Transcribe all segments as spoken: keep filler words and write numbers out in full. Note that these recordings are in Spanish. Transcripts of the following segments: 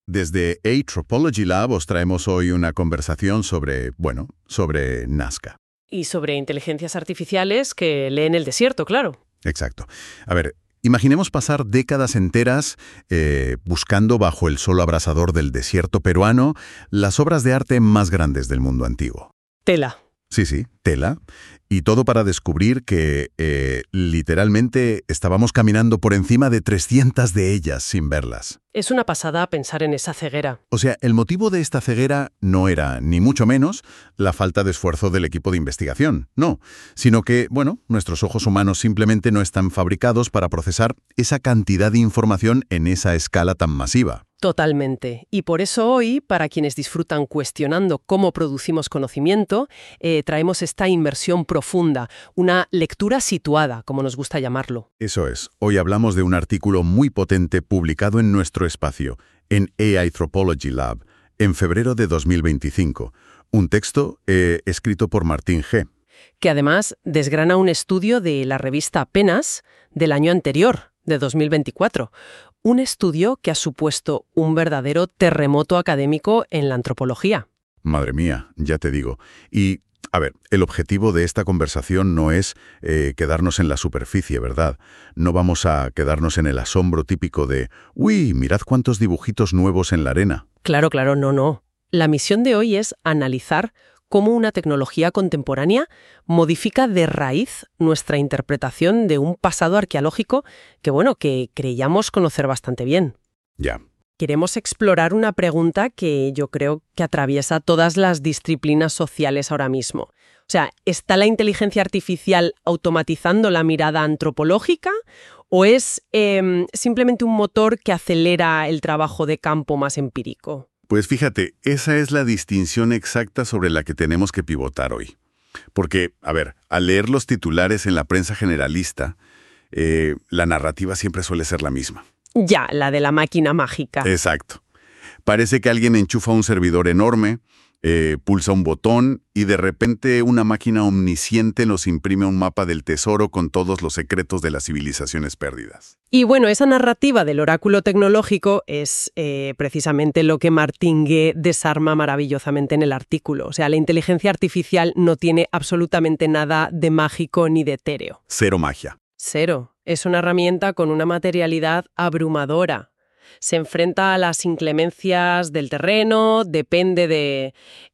Desde Anthropology Lab os traemos hoy una conversación sobre, bueno, sobre Nazca. Y sobre inteligencias artificiales que leen el desierto, claro. Exacto. A ver, imaginemos pasar décadas enteras eh, buscando bajo el sol abrasador del desierto peruano las obras de arte más grandes del mundo antiguo. Tela. Sí, sí, tela. Y todo para descubrir que, eh, literalmente, estábamos caminando por encima de trescientas de ellas sin verlas. Es una pasada pensar en esa ceguera. O sea, el motivo de esta ceguera no era, ni mucho menos, la falta de esfuerzo del equipo de investigación, no, sino que, bueno, nuestros ojos humanos simplemente no están fabricados para procesar esa cantidad de información en esa escala tan masiva. Totalmente. Y por eso hoy, para quienes disfrutan cuestionando cómo producimos conocimiento, eh, traemos esta inmersión profunda, una lectura situada, como nos gusta llamarlo. Eso es. Hoy hablamos de un artículo muy potente publicado en nuestro espacio, en Anthropology Lab, en febrero de dos mil veinticinco. Un texto eh, escrito por Martín G. Que además desgrana un estudio de la revista Penas del año anterior, de dos mil veinticuatro. Un estudio que ha supuesto un verdadero terremoto académico en la antropología. Madre mía, ya te digo. Y, a ver, el objetivo de esta conversación no es eh, quedarnos en la superficie, ¿verdad? No vamos a quedarnos en el asombro típico de «Uy, mirad cuántos dibujitos nuevos en la arena». Claro, claro, no, no. La misión de hoy es analizar cómo una tecnología contemporánea modifica de raíz nuestra interpretación de un pasado arqueológico que, bueno, que creíamos conocer bastante bien. Ya. Queremos explorar una pregunta que yo creo que atraviesa todas las disciplinas sociales ahora mismo. O sea, ¿está la inteligencia artificial automatizando la mirada antropológica o es eh, simplemente un motor que acelera el trabajo de campo más empírico? Pues fíjate, esa es la distinción exacta sobre la que tenemos que pivotar hoy. Porque, a ver, al leer los titulares en la prensa generalista, eh, la narrativa siempre suele ser la misma. Ya, la de la máquina mágica. Exacto. Parece que alguien enchufa un servidor enorme, eh, pulsa un botón y de repente una máquina omnisciente nos imprime un mapa del tesoro con todos los secretos de las civilizaciones perdidas. Y bueno, esa narrativa del oráculo tecnológico es eh, precisamente lo que Martín G. desarma maravillosamente en el artículo. O sea, la inteligencia artificial no tiene absolutamente nada de mágico ni de etéreo. Cero magia. Cero. Es una herramienta con una materialidad abrumadora. Se enfrenta a las inclemencias del terreno, depende de,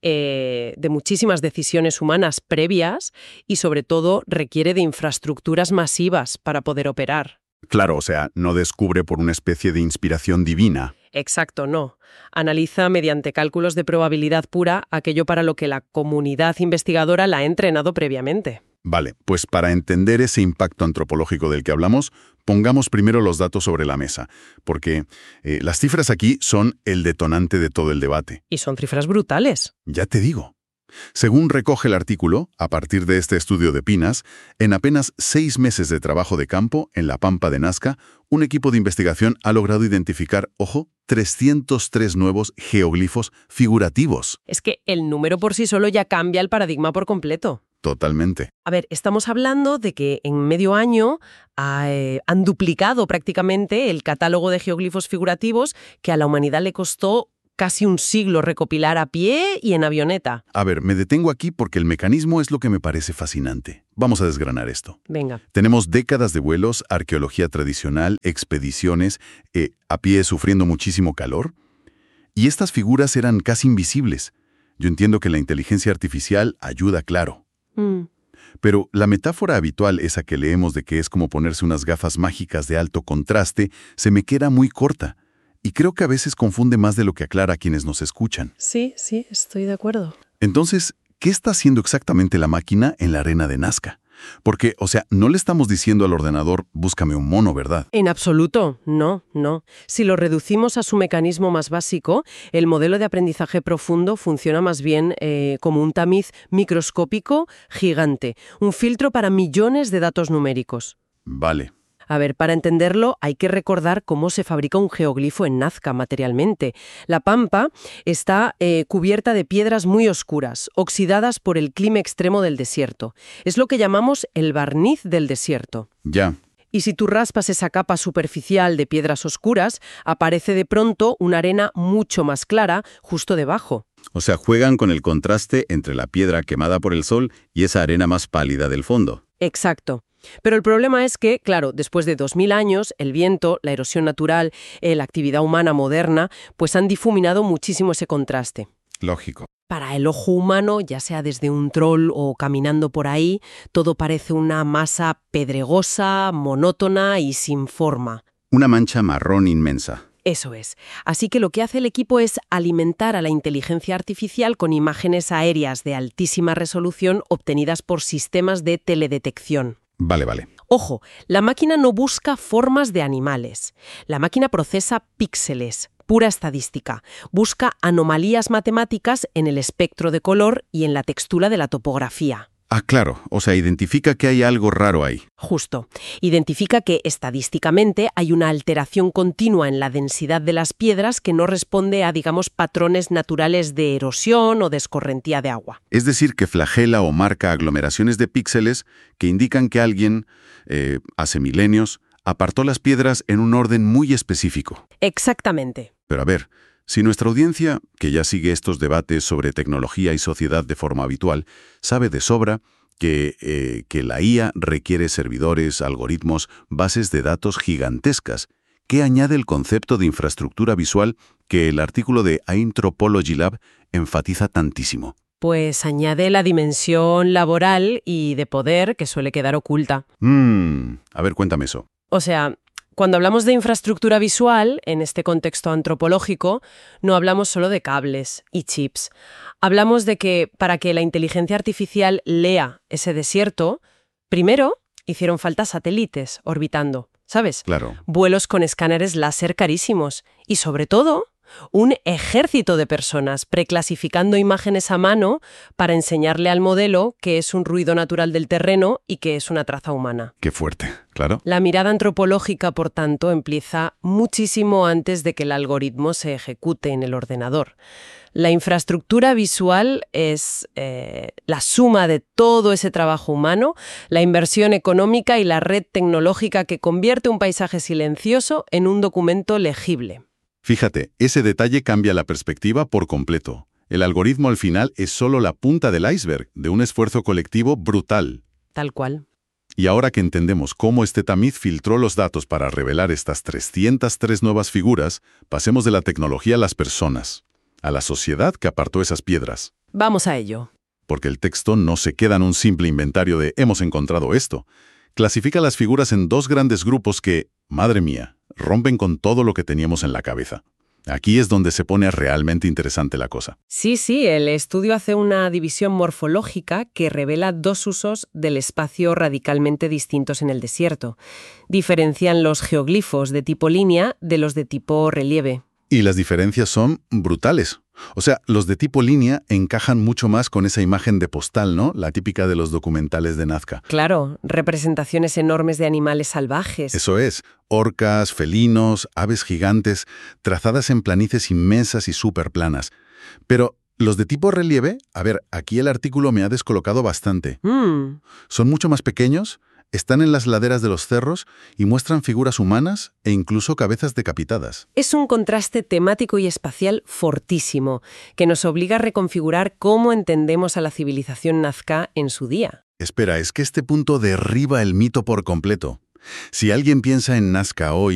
eh, de muchísimas decisiones humanas previas y, sobre todo, requiere de infraestructuras masivas para poder operar. Claro, o sea, no descubre por una especie de inspiración divina. Exacto, no. Analiza mediante cálculos de probabilidad pura aquello para lo que la comunidad investigadora la ha entrenado previamente. Vale, pues para entender ese impacto antropológico del que hablamos, pongamos primero los datos sobre la mesa, porque eh, las cifras aquí son el detonante de todo el debate. Y son cifras brutales. Ya te digo. Según recoge el artículo, a partir de este estudio de Pinas, en apenas seis meses de trabajo de campo en la Pampa de Nazca, un equipo de investigación ha logrado identificar, ojo, trescientos tres nuevos geoglifos figurativos. Es que el número por sí solo ya cambia el paradigma por completo. Totalmente. A ver, estamos hablando de que en medio año eh, han duplicado prácticamente el catálogo de geoglifos figurativos que a la humanidad le costó casi un siglo recopilar a pie y en avioneta. A ver, me detengo aquí porque el mecanismo es lo que me parece fascinante. Vamos a desgranar esto. Venga. Tenemos décadas de vuelos, arqueología tradicional, expediciones, eh, a pie sufriendo muchísimo calor. Y estas figuras eran casi invisibles. Yo entiendo que la inteligencia artificial ayuda, claro. Mm. Pero la metáfora habitual, esa que leemos de que es como ponerse unas gafas mágicas de alto contraste, se me queda muy corta. Y creo que a veces confunde más de lo que aclara a quienes nos escuchan. Sí, sí, estoy de acuerdo. Entonces, ¿qué está haciendo exactamente la máquina en la arena de Nazca? Porque, o sea, no le estamos diciendo al ordenador, búscame un mono, ¿verdad? En absoluto, no, no. Si lo reducimos a su mecanismo más básico, el modelo de aprendizaje profundo funciona más bien eh, como un tamiz microscópico gigante, un filtro para millones de datos numéricos. Vale. A ver, para entenderlo hay que recordar cómo se fabrica un geoglifo en Nazca materialmente. La Pampa está eh, cubierta de piedras muy oscuras, oxidadas por el clima extremo del desierto. Es lo que llamamos el barniz del desierto. Ya. Y si tú raspas esa capa superficial de piedras oscuras, aparece de pronto una arena mucho más clara justo debajo. O sea, juegan con el contraste entre la piedra quemada por el sol y esa arena más pálida del fondo. Exacto. Pero el problema es que, claro, después de dos mil años, el viento, la erosión natural, eh, la actividad humana moderna, pues han difuminado muchísimo ese contraste. Lógico. Para el ojo humano, ya sea desde un troll o caminando por ahí, todo parece una masa pedregosa, monótona y sin forma. Una mancha marrón inmensa. Eso es. Así que lo que hace el equipo es alimentar a la inteligencia artificial con imágenes aéreas de altísima resolución obtenidas por sistemas de teledetección. Vale, vale. Ojo, la máquina no busca formas de animales. La máquina procesa píxeles, pura estadística. Busca anomalías matemáticas en el espectro de color y en la textura de la topografía. Ah, claro. O sea, identifica que hay algo raro ahí. Justo. Identifica que estadísticamente hay una alteración continua en la densidad de las piedras que no responde a, digamos, patrones naturales de erosión o de escorrentía de agua. Es decir, que flagela o marca aglomeraciones de píxeles que indican que alguien, eh, hace milenios, apartó las piedras en un orden muy específico. Exactamente. Pero a ver, si nuestra audiencia, que ya sigue estos debates sobre tecnología y sociedad de forma habitual, sabe de sobra que, eh, que la I A requiere servidores, algoritmos, bases de datos gigantescas, ¿qué añade el concepto de infraestructura visual que el artículo de Anthropology Lab enfatiza tantísimo? Pues añade la dimensión laboral y de poder que suele quedar oculta. Mm, a ver, cuéntame eso. O sea, cuando hablamos de infraestructura visual, en este contexto antropológico, no hablamos solo de cables y chips. Hablamos de que para que la inteligencia artificial lea ese desierto, primero hicieron falta satélites orbitando, ¿sabes? Claro. Vuelos con escáneres láser carísimos y, sobre todo, un ejército de personas preclasificando imágenes a mano para enseñarle al modelo qué es un ruido natural del terreno y qué es una traza humana. Qué fuerte, claro. La mirada antropológica, por tanto, empieza muchísimo antes de que el algoritmo se ejecute en el ordenador. La infraestructura visual es eh, la suma de todo ese trabajo humano, la inversión económica y la red tecnológica que convierte un paisaje silencioso en un documento legible. Fíjate, ese detalle cambia la perspectiva por completo. El algoritmo al final es solo la punta del iceberg de un esfuerzo colectivo brutal. Tal cual. Y ahora que entendemos cómo este tamiz filtró los datos para revelar estas trescientas tres nuevas figuras, pasemos de la tecnología a las personas, a la sociedad que apartó esas piedras. Vamos a ello. Porque el texto no se queda en un simple inventario de «hemos encontrado esto». Clasifica las figuras en dos grandes grupos que, madre mía, rompen con todo lo que teníamos en la cabeza. Aquí es donde se pone realmente interesante la cosa. Sí, sí, el estudio hace una división morfológica que revela dos usos del espacio radicalmente distintos en el desierto. Diferencian los geoglifos de tipo línea de los de tipo relieve. Y las diferencias son brutales. O sea, los de tipo línea encajan mucho más con esa imagen de postal, ¿no? La típica de los documentales de Nazca. Claro, representaciones enormes de animales salvajes. Eso es, orcas, felinos, aves gigantes, trazadas en planicies inmensas y súper planas. Pero los de tipo relieve, a ver, aquí el artículo me ha descolocado bastante. Mm. Son mucho más pequeños, están en las laderas de los cerros y muestran figuras humanas e incluso cabezas decapitadas. Es un contraste temático y espacial fortísimo, que nos obliga a reconfigurar cómo entendemos a la civilización nazca en su día. Espera, es que este punto derriba el mito por completo. Si alguien piensa en Nazca hoy,